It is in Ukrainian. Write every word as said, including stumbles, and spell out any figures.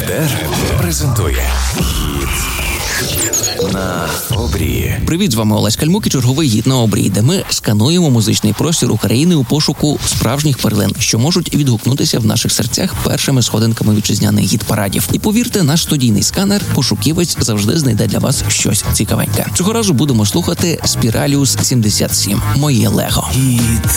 Етер презентує гід на обрії. Привіт, з вами Олесь Кальмук і черговий гід на обрії, де ми скануємо музичний простір України у пошуку справжніх перлин, що можуть відгукнутися в наших серцях першими сходинками вітчизняних гід-парадів. І повірте, наш студійний сканер «Пошуківець» завжди знайде для вас щось цікавеньке. Цього разу будемо слухати Spiralius сімдесят сім «Моє Лего». Гід